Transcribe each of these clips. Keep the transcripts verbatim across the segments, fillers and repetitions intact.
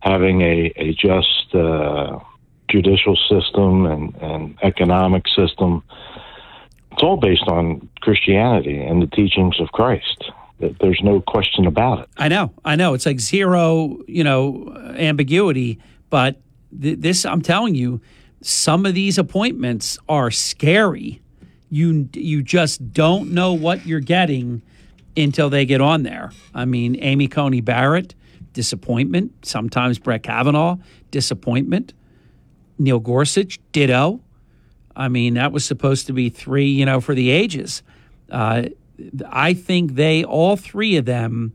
having a, a just uh, judicial system and, and economic system. It's all based on Christianity and the teachings of Christ. There's no question about it. I know, I know. It's like zero, you know, ambiguity. But th- this, I'm telling you, some of these appointments are scary. You you just don't know what you're getting until they get on there. I mean, Amy Coney Barrett, disappointment. Sometimes Brett Kavanaugh, disappointment. Neil Gorsuch, ditto. I mean, that was supposed to be three, you know, for the ages. Uh, I think they, all three of them,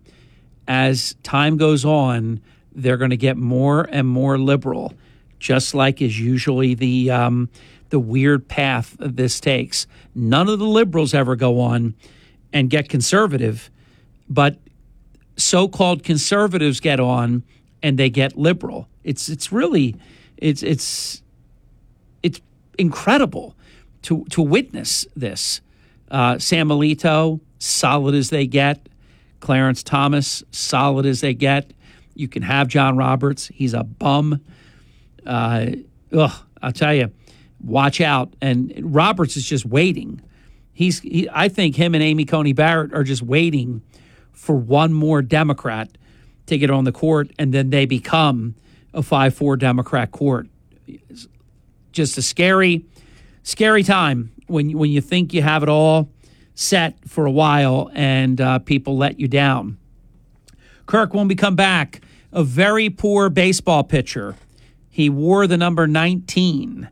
as time goes on, they're going to get more and more liberal, just like is usually the um, the weird path this takes. None of the liberals ever go on and get conservative, but so-called conservatives get on and they get liberal. It's it's really it's it's it's incredible to to witness this. Uh, Sam Alito, solid as they get. Clarence Thomas, solid as they get. You can have John Roberts. He's a bum. Uh, ugh, I'll tell you, watch out. And Roberts is just waiting. He's. He, I think him and Amy Coney Barrett are just waiting for one more Democrat to get on the court, and then they become a five four Democrat court. It's just a scary, scary time when when you think you have it all set for a while and uh, people let you down. Kirk, when we come back, a very poor baseball pitcher. He wore the number nineteen,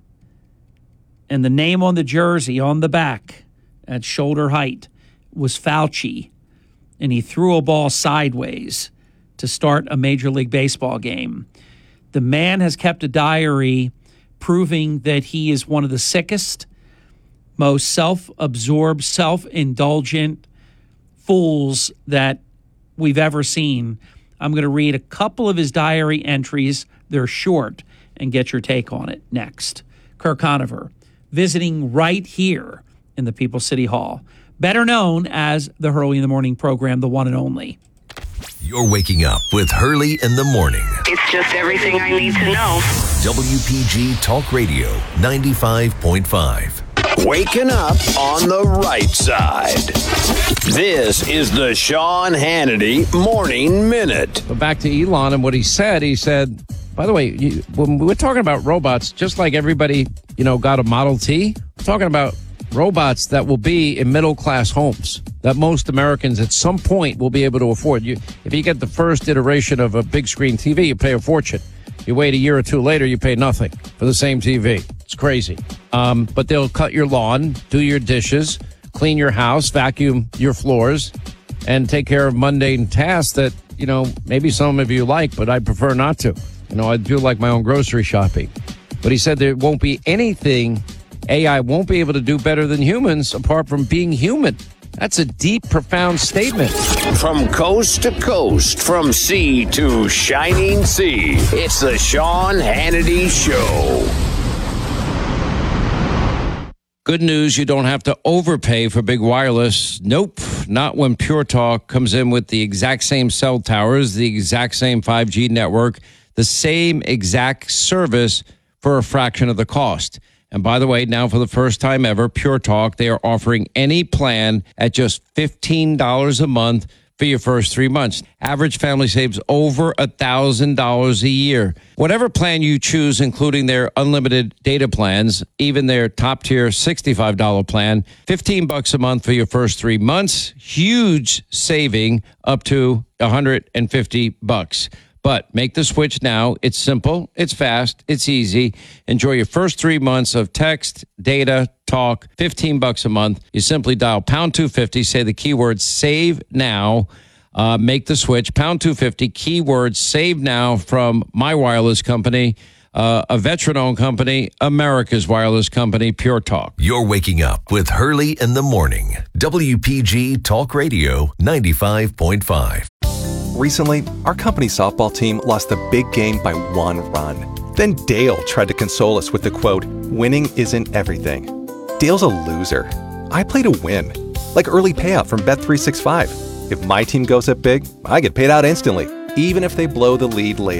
and the name on the jersey on the back at shoulder height was Fauci, and he threw a ball sideways to start a Major League Baseball game. The man has kept a diary proving that he is one of the sickest, most self-absorbed, self-indulgent fools that we've ever seen. I'm going to read a couple of his diary entries. They're short, and get your take on it next. Kirk Conover, visiting right here in the People's City Hall, better known as the Hurley in the Morning program, the one and only. You're waking up with Hurley in the Morning. It's just everything I need to know. W P G Talk Radio ninety-five point five. Waking up on the right side. This is the Sean Hannity Morning Minute. But back to Elon and what he said. He said, by the way, you, when we're talking about robots, just like everybody, you know, got a Model T, we're talking about robots that will be in middle-class homes that most Americans at some point will be able to afford. You, if you get the first iteration of a big screen T V, you pay a fortune. You wait a year or two later, you pay nothing for the same T V. It's crazy. Um, but they'll cut your lawn, do your dishes, clean your house, vacuum your floors, and take care of mundane tasks that, you know, maybe some of you like, but I prefer not to. You know, I do like my own grocery shopping. But he said there won't be anything A I won't be able to do better than humans apart from being human. That's a deep, profound statement. From coast to coast, from sea to shining sea, it's the Sean Hannity Show. Good news, you don't have to overpay for big wireless. Nope, not when Pure Talk comes in with the exact same cell towers, the exact same five G network, the same exact service for a fraction of the cost. And by the way, now for the first time ever, Pure Talk, they are offering any plan at just fifteen dollars a month for your first three months. Average family saves over one thousand dollars a year. Whatever plan you choose, including their unlimited data plans, even their top-tier sixty-five dollars plan, fifteen bucks a month for your first three months. Huge saving up to one hundred fifty bucks. But make the switch now. It's simple, it's fast, it's easy. Enjoy your first three months of text, data, talk, fifteen bucks a month. You simply dial pound two fifty, say the keyword save now, uh, make the switch, pound two fifty, keyword save now from my wireless company, uh, a veteran-owned company, America's wireless company, Pure Talk. You're waking up with Hurley in the Morning. W P G Talk Radio ninety-five point five. Recently, our company softball team lost the big game by one run. Then Dale tried to console us with the quote, "Winning isn't everything." Dale's a loser. I play to win. Like early payout from Bet three sixty-five. If my team goes up big, I get paid out instantly, even if they blow the lead later.